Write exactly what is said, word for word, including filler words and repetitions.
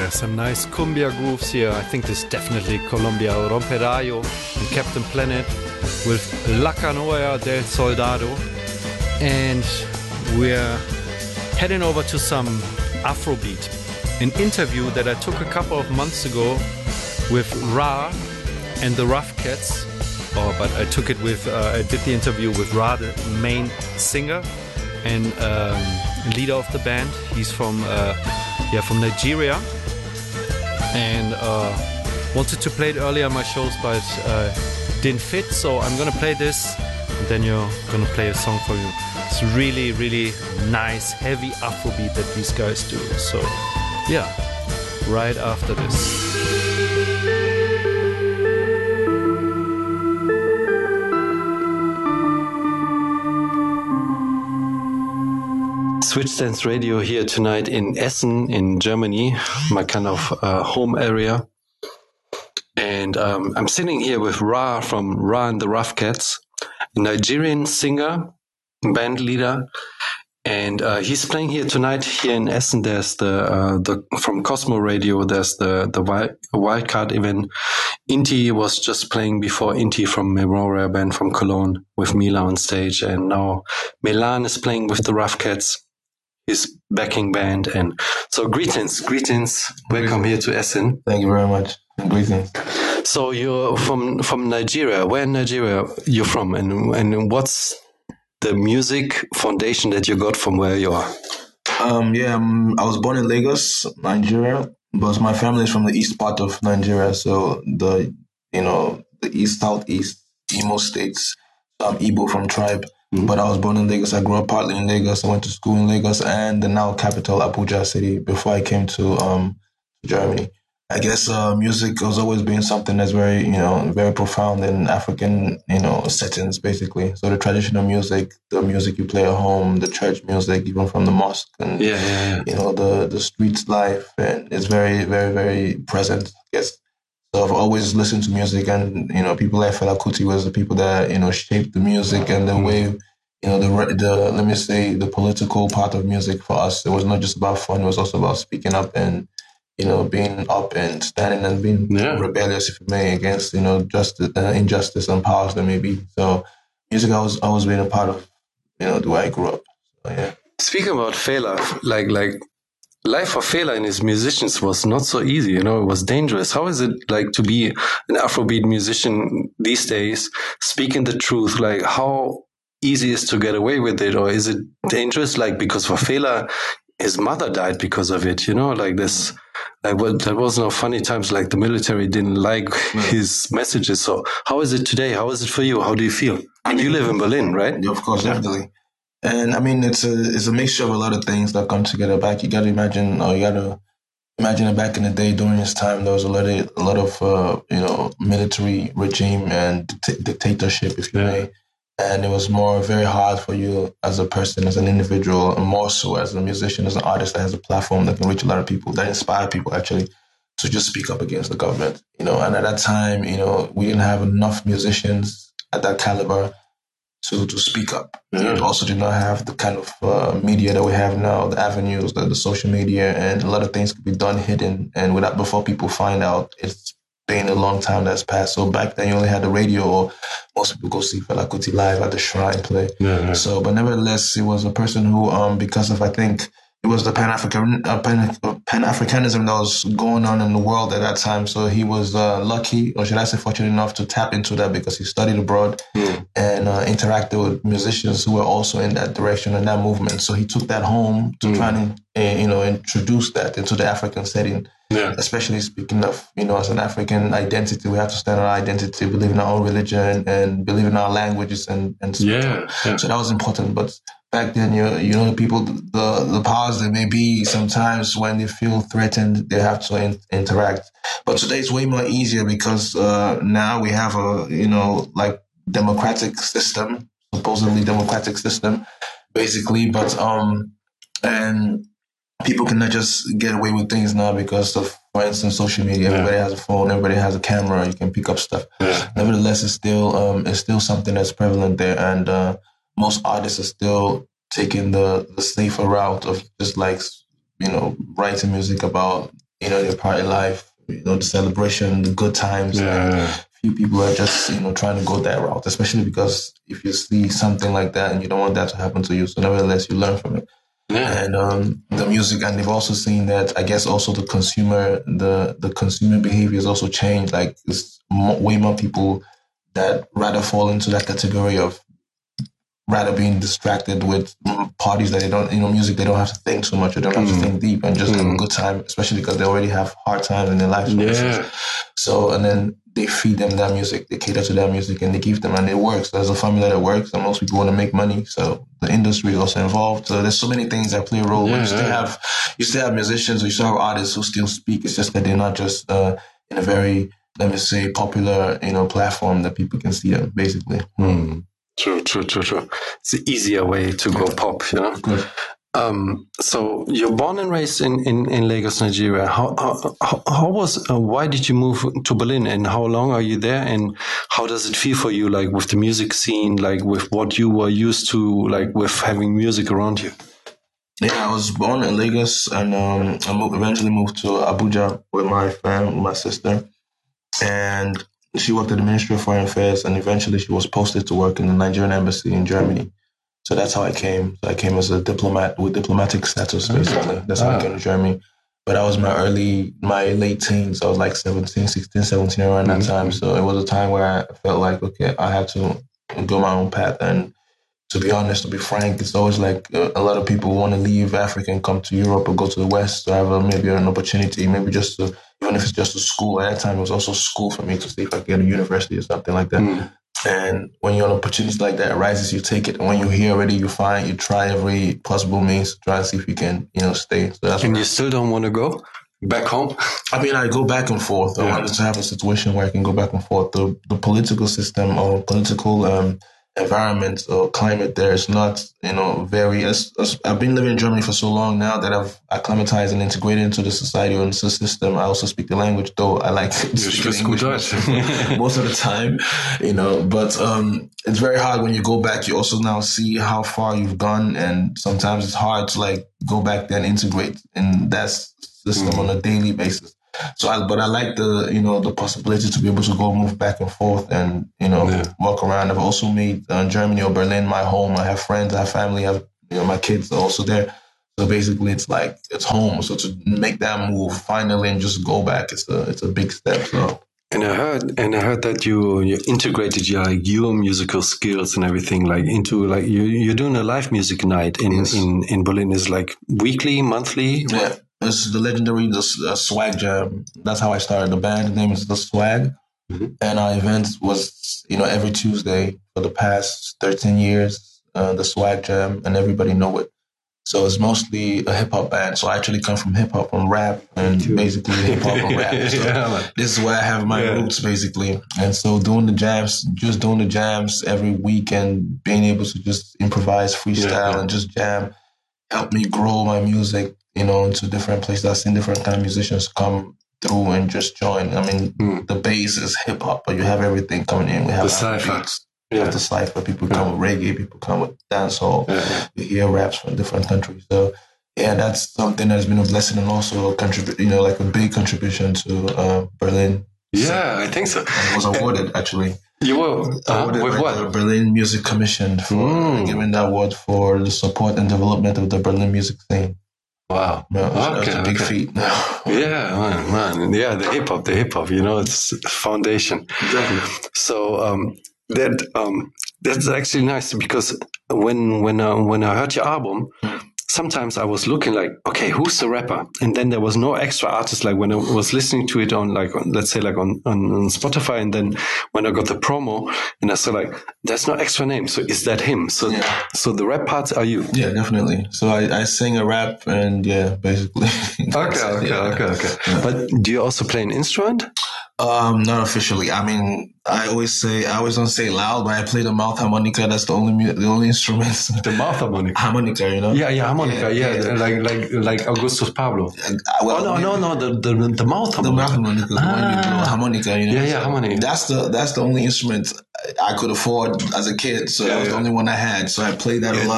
Yeah, some nice cumbia grooves here. I think this is definitely Colombia. Romperayo and Captain Planet with La Canoa del Soldado. And we're heading over to some Afrobeat. An interview that I took a couple of months ago with Ra and the Rough Cats. Oh, but I took it with, uh, I did the interview with Ra, the main singer and um, leader of the band. He's from, uh, yeah, from Nigeria. And uh, wanted to play it earlier on my shows, but uh, didn't fit. So I'm gonna play this, and then you're gonna play a song for you. It's really, really nice, heavy Afrobeat that these guys do. So yeah, right after this. Switch Stance Radio here tonight in Essen in Germany, my kind of uh, home area. And um, I'm sitting here with Ra from Ra and the Rough Cats, a Nigerian singer, band leader. And uh, he's playing here tonight here in Essen. There's the, uh, the from Cosmo Radio, there's the, the wild, Wildcard event. Inti was just playing before, Inti from Memorial Band from Cologne with Mila on stage. And now Milan is playing with the Rough Cats, his backing band. And so greetings, greetings. Welcome here to Essen. Thank you very much. Greetings. So you're from, from Nigeria. Where in Nigeria you're from? And, and what's the music foundation that you got from where you are? Um, yeah, um, I was born in Lagos, Nigeria, but my family is from the east part of Nigeria. So the, you know, the east, southeast, Imo states. So I'm Igbo from tribe. Mm-hmm. But I was born in Lagos. I grew up partly in Lagos. I went to school in Lagos and the now capital, Abuja city, before I came to um, Germany. I guess uh, music has always been something that's very, you know, very profound in African, you know, settings, basically. So the traditional music, the music you play at home, the church music, even from the mosque, and yeah, yeah, yeah. you know, the the street life, and it's very, very, very present. I guess. So I've always listened to music, and you know, people like Fela Kuti was the people that you know shaped the music and the mm-hmm. way. You know, the the let me say the political part of music for us. It was not just about fun; it was also about speaking up and. You know, being up and standing and being yeah. rebellious, if you may, against, you know, justice, uh, injustice and powers that may be. So music I was always been a part of, you know, the way I grew up. So, yeah. Speaking about Fela, like, like life for Fela and his musicians was not so easy, you know, it was dangerous. How is it like to be an Afrobeat musician these days, speaking the truth? Like, how easy is to get away with it? Or is it dangerous? Like, because for Fela, his mother died because of it, you know, like this. Like, well, there was no funny times, like the military didn't like mm. his messages. So how is it today? How is it for you? How do you feel? And you live in Berlin, right? Yeah, of course, yeah. definitely. And I mean, it's a it's a mixture of a lot of things that come together. Back, you got to imagine, or you got to imagine that back in the day, during this time, there was a lot of a lot of uh, you know military regime and di- dictatorship, if you yeah. may. And it was more very hard for you as a person, as an individual, and more so as a musician, as an artist that has a platform that can reach a lot of people, that inspire people actually to just speak up against the government. You know, and at that time, you know, we didn't have enough musicians at that caliber to to speak up. Yeah. We also did not have the kind of uh, media that we have now, the avenues, the, the social media, and a lot of things could be done hidden and without before people find out. It's been a long time that's passed. So back then you only had the radio, or most people go see Fela Kuti live at the Shrine play. Yeah, yeah. So, but nevertheless, he was a person who, um, because of, I think, it was the Pan-African, uh, Pan, uh, Pan-Africanism that was going on in the world at that time. So he was uh, lucky, or should I say fortunate enough to tap into that because he studied abroad mm. and uh, interacted with musicians who were also in that direction and that movement. So he took that home to mm. try and, uh, you know, introduce that into the African setting. Yeah. Especially speaking of, you know, as an African identity, we have to stand on our identity, believe in our own religion and believe in our languages and, and yeah, yeah. So that was important. But back then, you you know, the people, the, the powers that may be, sometimes when they feel threatened, they have to in, interact. But today it's way more easier because uh, now we have a, you know, like democratic system, supposedly democratic system, basically. But, um, and people cannot just get away with things now because of, for instance, social media. Everybody yeah. has a phone. Everybody has a camera. You can pick up stuff. Yeah. Nevertheless, it's still um, it's still something that's prevalent there, and uh, most artists are still taking the, the safer route of just like you know writing music about you know, their party life, you know, the celebration, the good times. Yeah. And few people are just, you know, trying to go that route, especially because if you see something like that and you don't want that to happen to you, so nevertheless, you learn from it. Yeah. And um, the music, and they've also seen that, I guess, also the consumer, the the consumer behavior has also changed. Like, there's mo- way more people that rather fall into that category of rather being distracted with parties that they don't, you know, music they don't have to think so much, or don't have Mm. to think deep, and just have a Mm. good time, especially because they already have hard times in their lives. for instance. Yeah. So, and then they feed them that music, they cater to that music, and they give them, and it works. There's a formula that works, and most people want to make money. So the industry is also involved. So there's so many things that play a role. Yeah, but you still yeah. have, you still have musicians, or you still have artists who still speak. It's just that they're not just uh, in a very, let me say, popular, you know, platform that people can see them, basically. Mm. True, true, true, true. It's the easier way to go pop, you know? Good. Um, so you're born and raised in, in, in Lagos, Nigeria. How, how, how was, uh, why did you move to Berlin, and how long are you there, and how does it feel for you, like with the music scene, like with what you were used to, like with having music around you? Yeah, I was born in Lagos, and um, I moved, eventually moved to Abuja with my friend, with my sister, and she worked at the Ministry of Foreign Affairs, and eventually she was posted to work in the Nigerian embassy in Germany. So that's how I came. So I came as a diplomat with diplomatic status, basically. That's how I came to Germany. But I was my early, my late teens. I was like seventeen, sixteen, seventeen around that time. So it was a time where I felt like, okay, I had to go my own path. And to be honest, to be frank, it's always like uh, a lot of people want to leave Africa and come to Europe or go to the West to have a, maybe an opportunity, maybe just to, even if it's just a school. At that time, it was also school for me to see if I could get a university or something like that. Mm. And when you're an opportunity like that arises, you take it. And when you're here already, you find, you try every possible means to try and see if you can, you know, stay. So that's And what you still don't want to go back home? I mean, I go back and forth. I Yeah. wanted to have a situation where I can go back and forth. The the political system or political um, environment or climate there is not, you know, very. As, as I've been living in Germany for so long now that I've acclimatized and integrated into the society and the system. I also speak the language, though I like speaking English most, most of the time, you know. But um, it's very hard when you go back. You also now see how far you've gone, and sometimes it's hard to like go back there and integrate in that system Mm. on a daily basis. So, I, but I like the, you know, the possibility to be able to go move back and forth and, you know, Yeah. walk around. I've also made uh, Germany or Berlin my home. I have friends, I have family, I have, you know, my kids are also there. So basically, it's like it's home. So to make that move finally and just go back, it's a it's a big step. So. And I heard, and I heard that you you integrated your like your musical skills and everything like into like you you're doing a live music night in Yes. in in Berlin. Is like weekly, monthly. Yeah, it's the legendary the uh, Swag Jam. That's how I started the band. The name is the Swag, Mhm. and our event was, you know, every Tuesday for the past thirteen years. Uh, the Swag Jam, and everybody know it. So it's mostly a hip hop band. So I actually come from hip hop and rap, and too. basically hip hop and rap. So Yeah, man. this is where I have my Yeah. roots, basically. And so doing the jams, just doing the jams every week, and being able to just improvise, freestyle, Yeah, yeah. and just jam, helped me grow my music, you know, into different places. I've seen different kind of musicians come through and just join. I mean, Mm. the bass is hip hop, but you have everything coming in. We have The cypher. beats. You Yeah. have the cypher. People come with reggae. People come with dancehall. Yeah, yeah. You hear raps from different countries. So yeah, that's something that's been a blessing and also a contrib- you know, like a big contribution to uh, Berlin. Yeah, I think so. And was awarded actually. You were uh, Awarded with by the what? Berlin Music Commission for Mm. giving the award for the support and development of the Berlin music scene. Wow. No, Okay, that's a big okay. feat. Yeah, man, man. Yeah, the hip hop, the hip hop. You know, it's foundation. Exactly. So um, that um, that's actually nice because when when uh, when I heard your album, sometimes I was looking like, okay, who's the rapper? And then there was no extra artist. Like when I was listening to it on like on, let's say like on, on on Spotify, and then when I got the promo, and I saw like there's no extra name. So is that him? So Yeah. so the rap parts are you? Yeah, definitely. So I, I sing a rap and yeah, basically. Okay, okay, Yeah. okay, okay. Yeah. But do you also play an instrument? Um, not officially. I mean, I always say, I always don't say loud, but I play the mouth harmonica. That's the only, mu- the only instrument. The mouth harmonica. Harmonica, you know? Yeah, yeah, harmonica. Yeah, Yeah, yeah. like like like Augustus Pablo. And, uh, well, Oh no, no, no, the the, the mouth The harmonica. mouth harmonica, the one you blow, Ah. harmonica, you know? Yeah, yeah, So harmonica. That's the, that's the only instrument I could afford as a kid. So Yeah, that was yeah. the only one I had. So I played that a Yeah. lot.